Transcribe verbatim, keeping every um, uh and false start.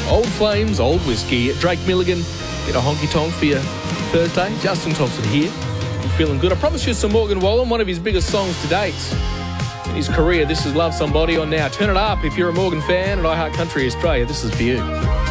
Old Flames, Old Whiskey. Drake Milligan, bit of honky tonk for you Thursday. Justin Thompson here. I'm feeling good. I promised you some Morgan Wallen, one of his biggest songs to date in his career. This is Love Somebody on Now. Turn it up if you're a Morgan fan at iHeart Country Australia. This is for you.